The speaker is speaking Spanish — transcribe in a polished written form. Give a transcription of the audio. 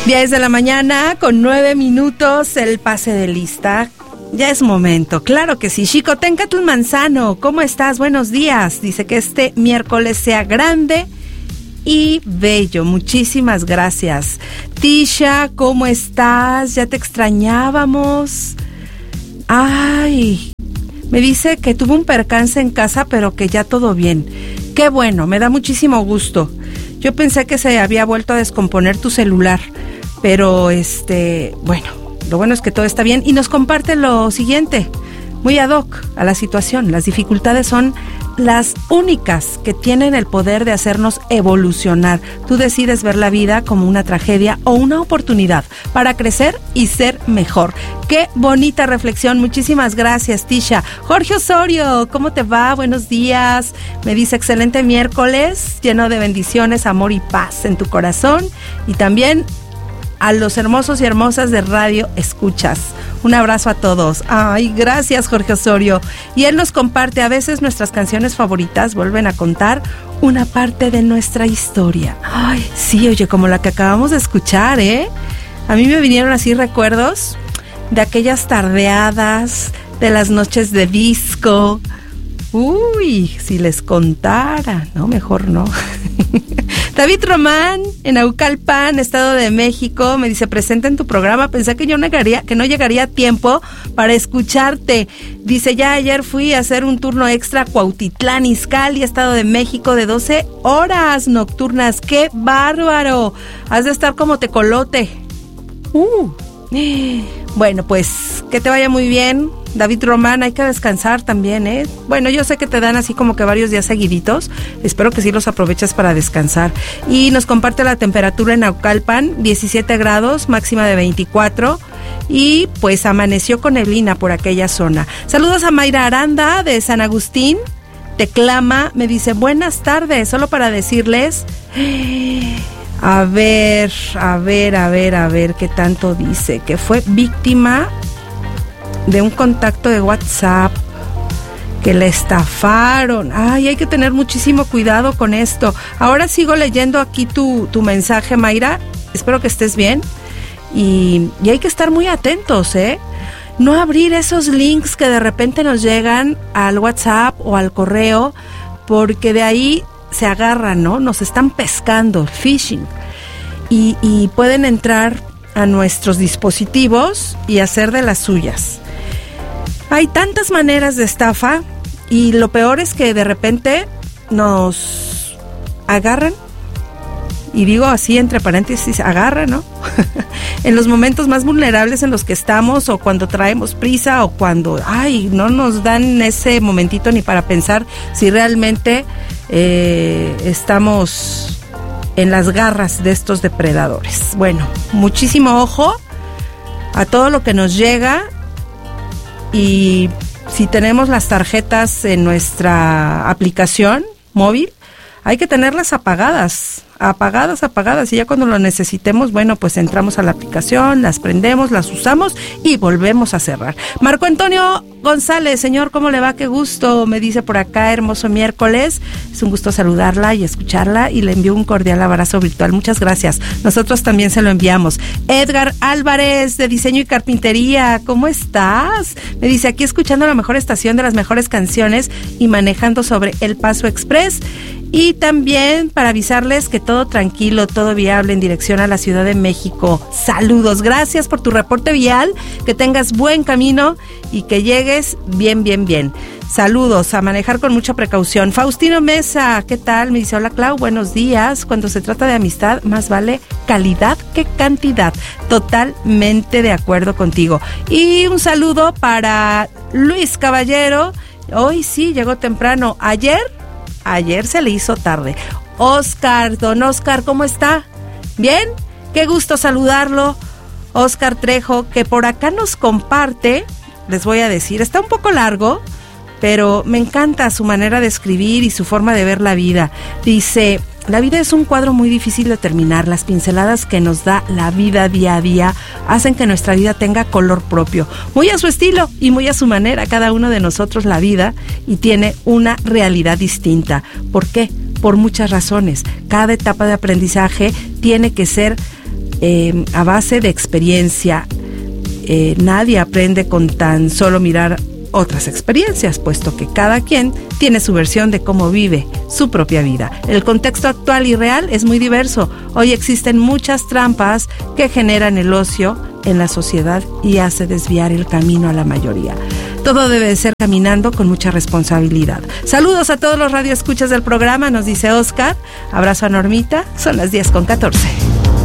10 de la mañana con 9 minutos, el pase de lista. Ya es momento, claro que sí. Xicoténcatl Manzano, ¿cómo estás? Buenos días. Dice que este miércoles sea grande y bello. Muchísimas gracias. Tisha, ¿cómo estás? Ya te extrañábamos. Ay, me dice que tuvo un percance en casa, pero que ya todo bien. Qué bueno, me da muchísimo gusto. Yo pensé que se había vuelto a descomponer tu celular, pero bueno, lo bueno es que todo está bien y nos comparte lo siguiente, muy ad hoc a la situación. Las dificultades son las únicas que tienen el poder de hacernos evolucionar. Tú decides ver la vida como una tragedia o una oportunidad para crecer y ser mejor. Qué bonita reflexión. Muchísimas gracias, Tisha. Jorge Osorio, ¿cómo te va? Buenos días. Me dice, excelente miércoles, lleno de bendiciones, amor y paz en tu corazón. Y también a los hermosos y hermosas de Radio Escuchas. Un abrazo a todos. Ay, gracias, Jorge Osorio. Y él nos comparte, a veces nuestras canciones favoritas vuelven a contar una parte de nuestra historia. Ay, sí, oye, como la que acabamos de escuchar, ¿eh? A mí me vinieron así recuerdos de aquellas tardeadas, de las noches de disco. Uy, si les contara. No, mejor no. David Román, en Naucalpan, Estado de México, me dice, presente en tu programa. Pensé que no llegaría a tiempo para escucharte. Dice, ya ayer fui a hacer un turno extra a Cuautitlán, Izcalli, Estado de México, de 12 horas nocturnas. ¡Qué bárbaro! Has de estar como tecolote. Bueno, pues, que te vaya muy bien, David Román. Hay que descansar también, ¿eh? Bueno, yo sé que te dan así como que varios días seguiditos. Espero que sí los aproveches para descansar. Y nos comparte la temperatura en Naucalpan, 17 grados, máxima de 24. Y pues amaneció con neblina por aquella zona. Saludos a Mayra Aranda de San Agustín. Teclama, me dice, buenas tardes, solo para decirles... A ver, ¿qué tanto dice? Que fue víctima de un contacto de WhatsApp, que le estafaron. Ay, hay que tener muchísimo cuidado con esto. Ahora sigo leyendo aquí tu mensaje, Mayra. Espero que estés bien. Y hay que estar muy atentos, ¿eh? No abrir esos links que de repente nos llegan al WhatsApp o al correo, porque de ahí se agarran, ¿no? Nos están pescando, phishing. Y pueden entrar a nuestros dispositivos y hacer de las suyas. Hay tantas maneras de estafa y lo peor es que de repente nos agarran, y digo así entre paréntesis, agarran, ¿no? En los momentos más vulnerables en los que estamos, o cuando traemos prisa, o cuando, no nos dan ese momentito ni para pensar si realmente estamos en las garras de estos depredadores. Bueno, muchísimo ojo a todo lo que nos llega, y si tenemos las tarjetas en nuestra aplicación móvil, hay que tenerlas apagadas, y ya cuando lo necesitemos, bueno, pues entramos a la aplicación, las prendemos, las usamos y volvemos a cerrar. Marco Antonio González, señor, ¿cómo le va? Qué gusto, me dice por acá, hermoso miércoles. Es un gusto saludarla y escucharla, y le envío un cordial abrazo virtual. Muchas gracias. Nosotros también se lo enviamos. Edgar Álvarez, de Diseño y Carpintería, ¿cómo estás? Me dice, aquí escuchando la mejor estación de las mejores canciones y manejando sobre El Paso Express. Y también para avisarles que todo tranquilo, todo viable en dirección a la Ciudad de México. Saludos, gracias por tu reporte vial, que tengas buen camino y que llegues bien. Saludos, a manejar con mucha precaución. Faustino Mesa, ¿qué tal? Me dice, hola Clau, buenos días. Cuando se trata de amistad, más vale calidad que cantidad. Totalmente de acuerdo contigo. Y un saludo para Luis Caballero. Hoy sí, llegó temprano. Ayer se le hizo tarde. Oscar, don Oscar, ¿cómo está? ¿Bien? Qué gusto saludarlo. Oscar Trejo, que por acá nos comparte, les voy a decir, está un poco largo, pero me encanta su manera de escribir y su forma de ver la vida. Dice, la vida es un cuadro muy difícil de terminar. Las pinceladas que nos da la vida día a día hacen que nuestra vida tenga color propio, muy a su estilo y muy a su manera. Cada uno de nosotros la vida y tiene una realidad distinta. ¿Por qué? Por muchas razones. Cada etapa de aprendizaje tiene que ser a base de experiencia. Nadie aprende con tan solo mirar otras experiencias, puesto que cada quien tiene su versión de cómo vive su propia vida. El contexto actual y real es muy diverso. Hoy existen muchas trampas que generan el ocio en la sociedad y hace desviar el camino a la mayoría. Todo debe de ser caminando con mucha responsabilidad. Saludos a todos los radioescuchas del programa, nos dice Oscar. Abrazo a Normita, son las 10:14.